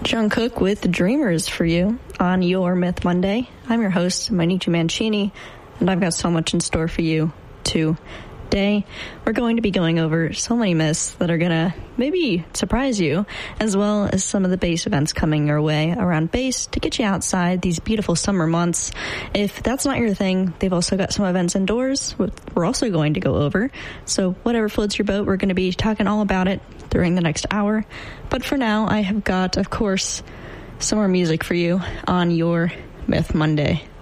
Jungkook with Dreamers for you on your Myth Monday. I'm your host, Mainichi Mancini, and I've got so much in store for you today. We're going to be going over so many myths that are going to maybe surprise you, as well as some of the base events coming your way around base to get you outside these beautiful summer months. If that's not your thing, they've also got some events indoors we're also going to go over. So whatever floats your boat, we're going to be talking all about it during the next hour. But for now, I have got, of course, some more music for you on your Myth Monday.